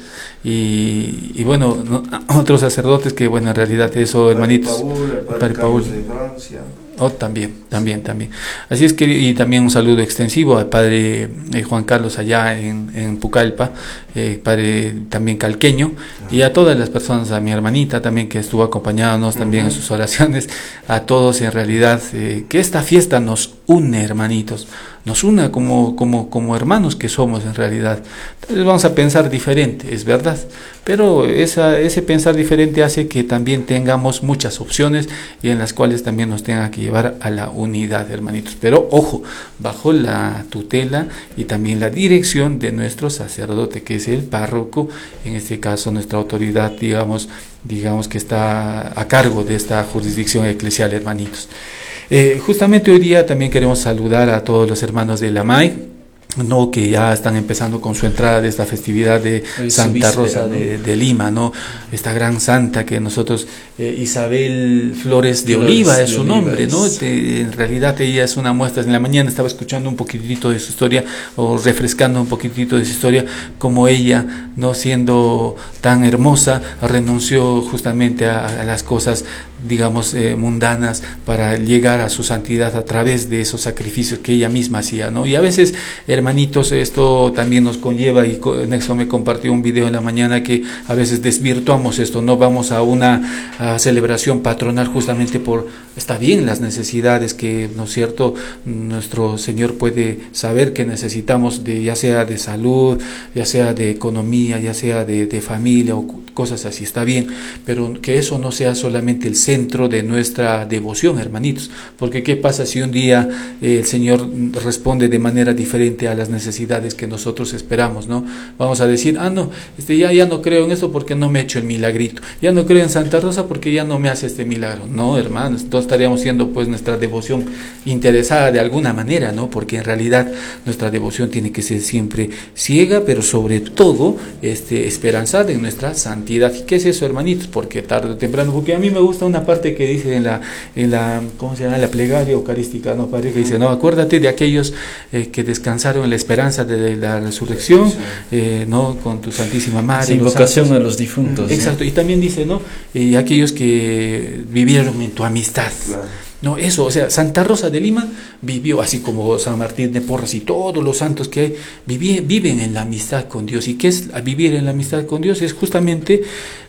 Speaker 2: Y, y bueno, no, otros sacerdotes que, bueno, en realidad eso, hermanitos,
Speaker 1: Paul, el Padre, Padre Paul de Francia.
Speaker 2: Oh, también, también, también. Así es que, y también un saludo extensivo al Padre eh, Juan Carlos allá en, en Pucallpa, eh, Padre también calqueño, y a todas las personas, a mi hermanita también que estuvo acompañándonos también uh-huh. en sus oraciones, a todos en realidad, eh, que esta fiesta nos une, hermanitos, nos una como, como, como hermanos que somos en realidad. Entonces vamos a pensar diferente, es verdad, pero esa, ese pensar diferente hace que también tengamos muchas opciones y en las cuales también nos tenga que llevar a la unidad, hermanitos. Pero ojo, bajo la tutela y también la dirección de nuestro sacerdote, que es el párroco, en este caso nuestra autoridad, digamos, digamos que está a cargo de esta jurisdicción eclesial, hermanitos. Eh, justamente hoy día también queremos saludar a todos los hermanos de la M A I, no, que ya están empezando con su entrada de esta festividad de Santa Rosa de, de Lima, no, esta gran santa que nosotros, eh, Isabel Flores de Flores Oliva es su nombre, ¿no? De, en realidad ella es una muestra. En la mañana estaba escuchando un poquitito de su historia, o refrescando un poquitito de su historia, como ella, no siendo tan hermosa, renunció justamente a, a las cosas, digamos, eh, mundanas, para llegar a su santidad a través de esos sacrificios que ella misma hacía, ¿no? Y a veces, hermanitos, esto también nos conlleva, y Nexo me compartió un video en la mañana, que a veces desvirtuamos esto, no vamos a una a celebración patronal justamente por, está bien, las necesidades que, ¿no es cierto?, nuestro Señor puede saber que necesitamos, de ya sea de salud, ya sea de economía, ya sea de, de familia o cosas así, está bien, pero que eso no sea solamente el centro de nuestra devoción, hermanitos, porque ¿qué pasa si un día eh, el Señor responde de manera diferente a las necesidades que nosotros esperamos, ¿no? Vamos a decir, ah, no, este, ya, ya no creo en esto porque no me he hecho el milagrito, ya no creo en Santa Rosa porque ya no me hace este milagro. No, hermanos, entonces estaríamos siendo pues nuestra devoción interesada de alguna manera, ¿no? Porque en realidad nuestra devoción tiene que ser siempre ciega, pero sobre todo este, esperanzada en nuestra santidad. ¿Y qué es eso, hermanitos? Porque tarde o temprano, porque a mí me gusta una parte que dice en la, en la ¿cómo se llama?, la plegaria eucarística, ¿no, padre? Que dice, no, acuérdate de aquellos eh, que descansaron en la esperanza de, de la resurrección, eh, ¿no?, con tu Santísima Madre.
Speaker 3: Invocación a los difuntos.
Speaker 2: Exacto,
Speaker 3: ¿no?
Speaker 2: Y también dice, ¿no?, y aquellos que vivieron en tu amistad. Claro. No, eso, o sea, Santa Rosa de Lima vivió, así como San Martín de Porres y todos los santos que hay, viví, viven en la amistad con Dios. ¿Y qué es vivir en la amistad con Dios? Es justamente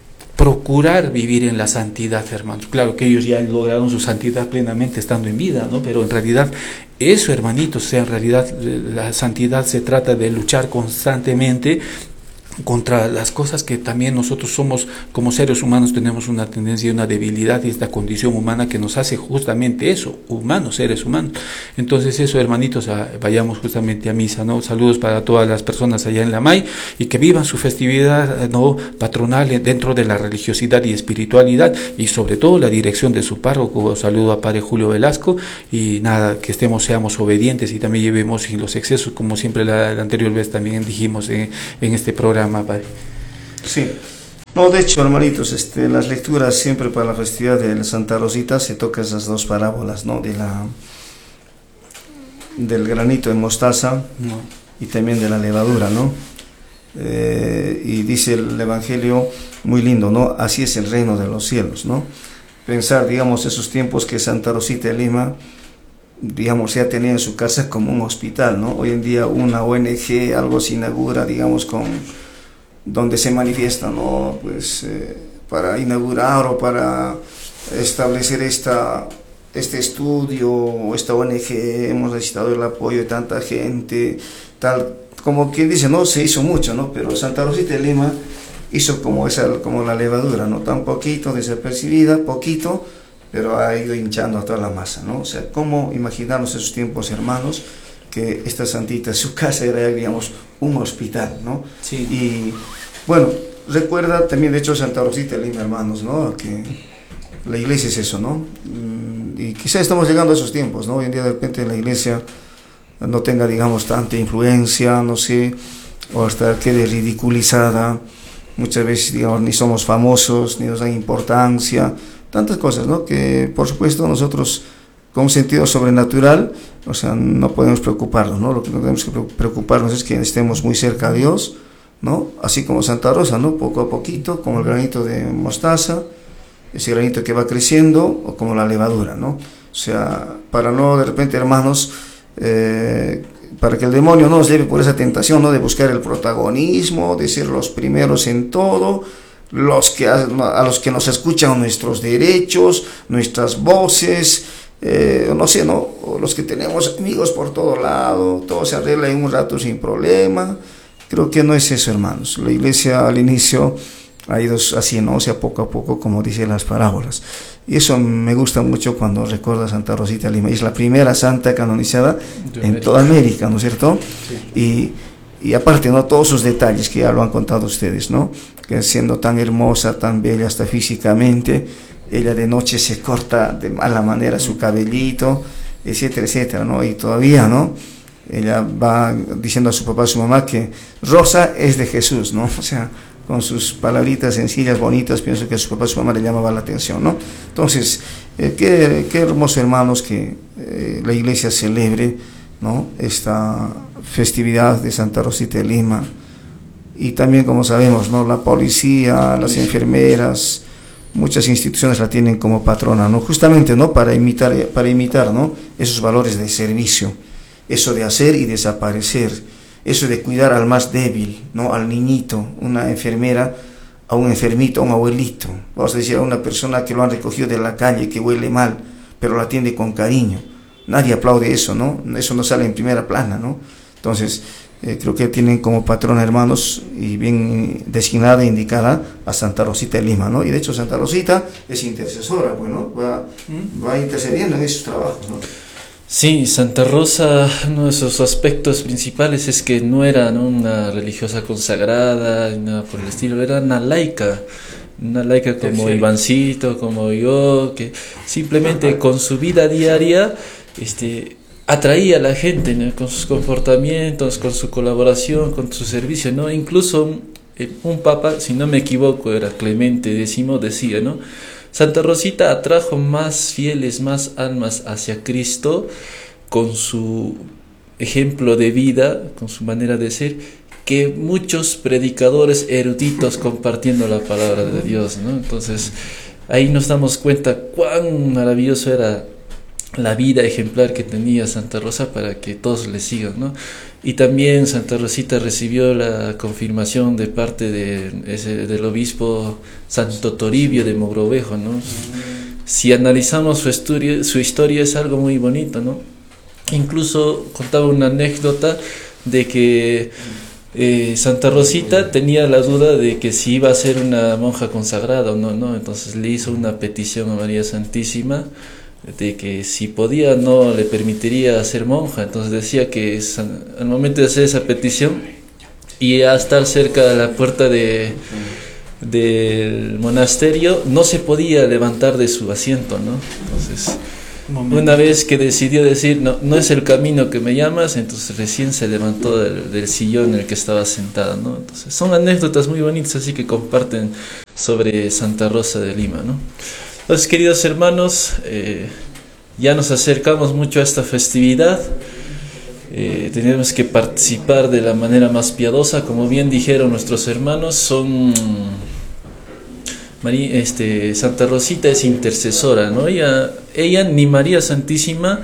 Speaker 2: procurar vivir en la santidad, hermanos. Claro que ellos ya lograron su santidad plenamente estando en vida, ¿no? Pero en realidad eso, hermanitos, o sea, en realidad la santidad se trata de luchar constantemente contra las cosas que también nosotros somos como seres humanos, tenemos una tendencia y una debilidad, y esta condición humana que nos hace justamente eso, humanos, seres humanos. Entonces eso, hermanitos, a, vayamos justamente a misa, ¿no? Saludos para todas las personas allá en la M A I, y que vivan su festividad, ¿no?, patronal dentro de la religiosidad y espiritualidad, y sobre todo la dirección de su párroco. Saludo a Padre Julio Velasco, y nada, que estemos, seamos obedientes y también llevemos sin los excesos, como siempre la, la anterior vez también dijimos en, en este programa. Padre.
Speaker 1: Sí, no, de hecho, hermanitos, este, las lecturas siempre para la festividad de la Santa Rosita se tocan esas dos parábolas, ¿no?, de la del granito de mostaza, no, y también de la levadura, ¿no? Eh, y dice el Evangelio muy lindo, ¿no? Así es el reino de los cielos, ¿no? Pensar, digamos, esos tiempos que Santa Rosita de Lima digamos, ya tenía en su casa como un hospital, ¿no? Hoy en día una O N G, algo se inaugura, digamos, con, donde se manifiesta, ¿no? Pues eh, para inaugurar o para establecer esta, este estudio o esta O N G, hemos necesitado el apoyo de tanta gente, tal, como quien dice, no, se hizo mucho, ¿no? Pero Santa Rosita de Lima hizo como, esa, como la levadura, ¿no? Tan poquito, desapercibida, poquito, pero ha ido hinchando a toda la masa, ¿no? O sea, ¿cómo imaginarnos esos tiempos, hermanos, que esta santita, su casa era, digamos, un hospital, ¿no?
Speaker 2: Sí.
Speaker 1: Y, bueno, recuerda también, de hecho, Santa Rosita de Lima, hermanos, ¿no? Que la iglesia es eso, ¿no? Y quizás estamos llegando a esos tiempos, ¿no? Hoy en día, de repente, la iglesia no tenga, digamos, tanta influencia, no sé, o hasta quede ridiculizada. Muchas veces, digamos, ni somos famosos, ni nos dan importancia, tantas cosas, ¿no? Que, por supuesto, nosotros, con un sentido sobrenatural, o sea, no podemos preocuparnos, ¿no? Lo que tenemos que preocuparnos es que estemos muy cerca a Dios, ¿no? Así como Santa Rosa, ¿no? Poco a poquito, como el granito de mostaza, ese granito que va creciendo, o como la levadura, ¿no? O sea, para no, de repente, hermanos, eh, para que el demonio no nos lleve por esa tentación, ¿no? De buscar el protagonismo, de ser los primeros en todo, los que a, a los que nos escuchan nuestros derechos, nuestras voces, eh, no sé, ¿no? O los que tenemos amigos por todo lado, todo se arregla en un rato sin problema. Creo que no es eso, hermanos. La iglesia al inicio ha ido así, ¿no? O sea, poco a poco, como dicen las parábolas. Y eso me gusta mucho cuando recuerda a Santa Rosita de Lima. Es la primera santa canonizada en toda América, ¿no es cierto? Sí. Y, y aparte, ¿no? Todos sus detalles que ya lo han contado ustedes, ¿no? Que siendo tan hermosa, tan bella hasta físicamente, ella de noche se corta de mala manera su cabellito, etcétera, etcétera, ¿no? Y todavía, ¿no? Ella va diciendo a su papá, a su mamá, que Rosa es de Jesús, ¿no? O sea, con sus palabritas sencillas, bonitas, pienso que a su papá, a su mamá le llamaba la atención, ¿no? Entonces, eh, qué, qué hermoso, hermanos, que eh, la iglesia celebre, ¿no? Esta festividad de Santa Rosita de Lima. Y también, como sabemos, ¿no? La policía, las enfermeras, muchas instituciones la tienen como patrona, ¿no? Justamente, ¿no? Para imitar, para imitar, ¿no? Esos valores de servicio, eso de hacer y desaparecer, eso de cuidar al más débil, ¿no? Al niñito, una enfermera, a un enfermito, a un abuelito, vamos a decir, a una persona que lo han recogido de la calle, que huele mal, pero la atiende con cariño. Nadie aplaude eso, ¿no? Eso no sale en primera plana, ¿no? Entonces, eh, creo que tienen como patrona, hermanos, y bien designada e indicada a Santa Rosita de Lima, ¿no? Y de hecho Santa Rosita es intercesora, bueno, va, va intercediendo en esos trabajos, ¿no?
Speaker 3: Sí, Santa Rosa, uno de sus aspectos principales es que no era, ¿no? Una religiosa consagrada, ni nada por el estilo, era una laica, una laica como sí. Ivancito, como yo, que simplemente con su vida diaria este, atraía a la gente, ¿no? Con sus comportamientos, con su colaboración, con su servicio, ¿no? Incluso un, un papa, si no me equivoco, era Clemente décimo, decía, ¿no? Santa Rosita atrajo más fieles, más almas hacia Cristo con su ejemplo de vida, con su manera de ser, que muchos predicadores eruditos compartiendo la palabra de Dios, ¿no? Entonces, ahí nos damos cuenta cuán maravilloso era la vida ejemplar que tenía Santa Rosa para que todos le sigan, ¿no? Y también Santa Rosita recibió la confirmación de parte de ese, del obispo Santo Toribio de Mogrovejo, ¿no? Si analizamos su historia, su historia es algo muy bonito, ¿no? Incluso contaba una anécdota de que eh, Santa Rosita tenía la duda de que si iba a ser una monja consagrada o no, ¿no? Entonces le hizo una petición a María Santísima de que si podía no le permitiría ser monja. Entonces decía que al momento de hacer esa petición y a estar cerca de la puerta de, del monasterio no se podía levantar de su asiento, ¿no? Entonces una vez que decidió decir no, no es el camino que me llamas, entonces recién se levantó del, del sillón en el que estaba sentada, ¿no? Entonces son anécdotas muy bonitas así que comparten sobre Santa Rosa de Lima, ¿no? Entonces, queridos hermanos, eh, ya nos acercamos mucho a esta festividad. Eh, tenemos que participar de la manera más piadosa, como bien dijeron nuestros hermanos, son María, este, Santa Rosita es intercesora, ¿no? Ella, ella ni María Santísima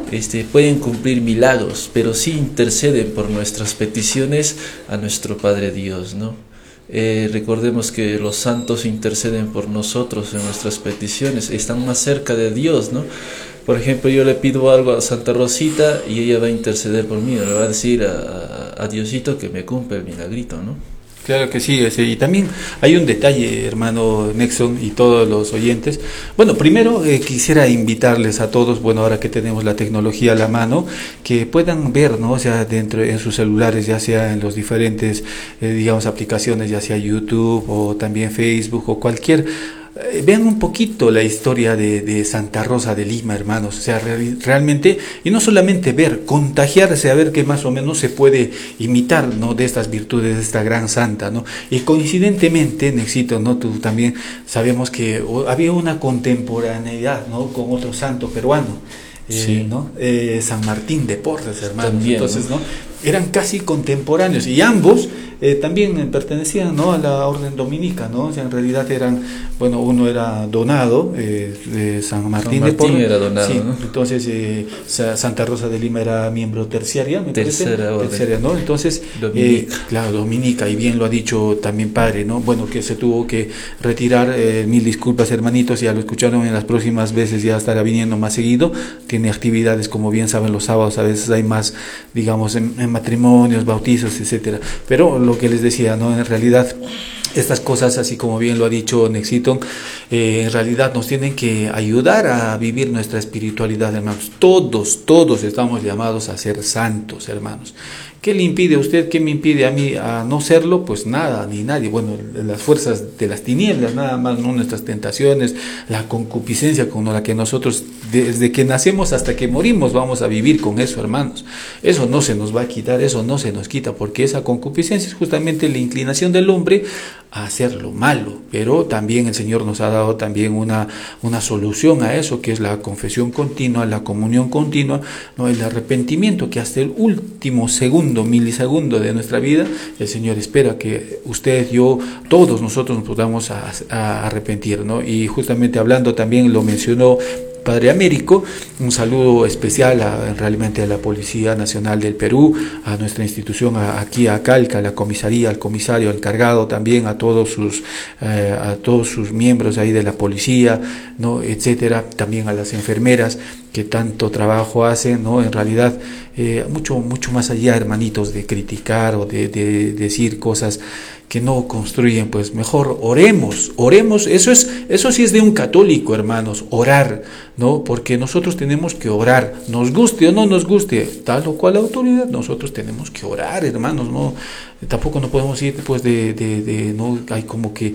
Speaker 3: este, pueden cumplir milagros, pero sí interceden por nuestras peticiones a nuestro Padre Dios, ¿no? Eh, recordemos que los santos interceden por nosotros en nuestras peticiones, están más cerca de Dios, ¿no? Por ejemplo, yo le pido algo a Santa Rosita y ella va a interceder por mí, le va a decir a, a, a Diosito que me cumpla el milagrito, ¿no?
Speaker 2: Claro que sí, ese, y también hay un detalle, hermano Nexon y todos los oyentes. Bueno, primero eh, quisiera invitarles a todos, bueno, ahora que tenemos la tecnología a la mano, que puedan ver, ¿no? O sea, dentro en sus celulares, ya sea en los diferentes, eh, digamos, aplicaciones, ya sea YouTube o también Facebook o cualquier. Eh, vean un poquito la historia de, de Santa Rosa de Lima, hermanos, o sea, real, realmente, y no solamente ver, contagiarse, a ver qué más o menos se puede imitar, ¿no? De estas virtudes de esta gran santa, ¿no? Y coincidentemente, Nexito, ¿no? Tú también sabemos que había una contemporaneidad, ¿no? Con otro santo peruano, eh,
Speaker 3: sí.
Speaker 2: ¿no? Eh, San Martín de Porres, hermanos.
Speaker 3: También,
Speaker 2: entonces,
Speaker 3: ¿no?
Speaker 2: ¿no? Eran casi contemporáneos y ambos eh, también pertenecían, ¿no? A la orden dominica, ¿no? O sea, en realidad eran, bueno, uno era donado eh, de San Martín,
Speaker 3: San Martín
Speaker 2: de Porres,
Speaker 3: era donado,
Speaker 2: sí,
Speaker 3: ¿no?
Speaker 2: entonces eh, Santa Rosa de Lima era miembro terciaria, me
Speaker 3: tercera
Speaker 2: parece,
Speaker 3: orden.
Speaker 2: terciaria, ¿no? Entonces,
Speaker 3: Dominica.
Speaker 2: Eh, claro, dominica, y bien lo ha dicho también padre, ¿no? Bueno, que se tuvo que retirar, eh, mil disculpas, hermanitos, ya lo escucharon, en las próximas veces ya estará viniendo más seguido, tiene actividades, como bien saben, los sábados a veces hay más, digamos, en, en matrimonios, bautizos, etcétera. Pero lo que les decía, ¿no? En realidad, estas cosas, así como bien lo ha dicho Nexito, eh, en realidad nos tienen que ayudar a vivir nuestra espiritualidad, hermanos. Todos, todos estamos llamados a ser santos, hermanos. ¿Qué le impide a usted? ¿Qué me impide a mí a no serlo? Pues nada, ni nadie. Bueno, las fuerzas de las tinieblas, nada más, ¿no? Nuestras tentaciones, la concupiscencia con la que nosotros, desde que nacemos hasta que morimos, vamos a vivir con eso, hermanos. Eso no se nos va a quitar, eso no se nos quita, porque esa concupiscencia es justamente la inclinación del hombre a hacer lo malo. Pero también el Señor nos ha dado también una, una solución a eso, que es la confesión continua, la comunión continua, ¿no? El arrepentimiento, que hasta el último segundo, milisegundo de nuestra vida, el Señor espera que usted, yo, todos nosotros nos podamos a, a arrepentir, ¿no? Y justamente hablando también, lo mencionó Padre Américo, un saludo especial a, realmente a la Policía Nacional del Perú, a nuestra institución, a, aquí a Calca, a la comisaría, al comisario, al cargado, también a todos sus eh, a todos sus miembros ahí de la policía, ¿no? Etcétera, también a las enfermeras que tanto trabajo hacen, ¿no? En realidad, eh, mucho, mucho más allá, hermanitos, de criticar o de, de decir cosas que no construyen, pues mejor oremos, oremos, eso es, eso sí es de un católico, hermanos, orar, ¿no? Porque nosotros tenemos que orar, nos guste o no nos guste, tal o cual autoridad, nosotros tenemos que orar, hermanos, no, tampoco no podemos ir después de, de, de, no, hay como que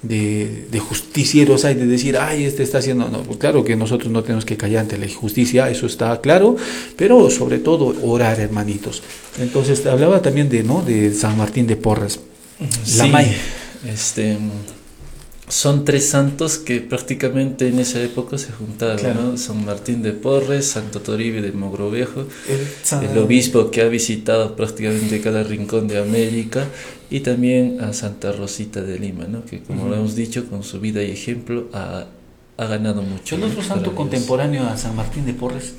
Speaker 2: de, de justicieros, hay de decir, ay, este está haciendo, no, pues claro que nosotros no tenemos que callar ante la injusticia, eso está claro, pero sobre todo orar, hermanitos. Entonces hablaba también de, ¿no? De San Martín de Porres. La
Speaker 3: Sí,
Speaker 2: May.
Speaker 3: este, son tres santos que prácticamente en esa época se juntaron,
Speaker 2: Claro.
Speaker 3: ¿no? San Martín de Porres, Santo Toribio de Mogrovejo,
Speaker 2: El, San...
Speaker 3: el obispo que ha visitado prácticamente cada rincón de América, y también a Santa Rosita de Lima, ¿no? Que como uh-huh. lo hemos dicho, con su vida y ejemplo ha, ha ganado mucho.
Speaker 2: ¿El otro santo contemporáneo a San Martín de Porres?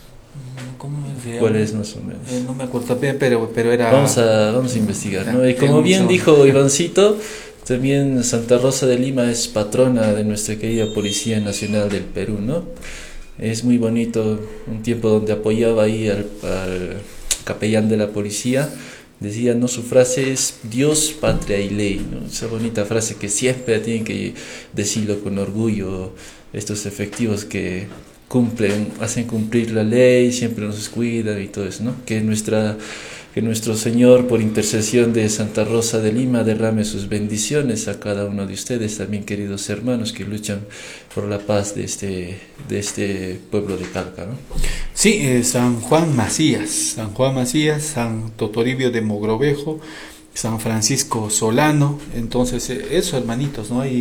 Speaker 2: ¿Cómo se llama?
Speaker 3: ¿Cuál es más o menos?
Speaker 2: Eh, no me acuerdo, pero, pero era...
Speaker 3: Vamos a, vamos a investigar, ¿no? Y como bien dijo Ivancito, también Santa Rosa de Lima es patrona de nuestra querida Policía Nacional del Perú, ¿no? Es muy bonito, un tiempo donde apoyaba ahí al, al capellán de la policía, decía, ¿no? Su frase es Dios, patria y ley, ¿no? Esa bonita frase que siempre tienen que decirlo con orgullo estos efectivos que cumplen, hacen cumplir la ley, siempre nos cuidan y todo eso, ¿no? Que nuestra, que nuestro Señor, por intercesión de Santa Rosa de Lima, derrame sus bendiciones a cada uno de ustedes, también queridos hermanos que luchan por la paz de este, de este pueblo de Calca, ¿no?
Speaker 2: Sí, eh, San Juan Macías, San Juan Macías, San Toribio de Mogrovejo, San Francisco Solano, entonces eh, eso, hermanitos, ¿no? Y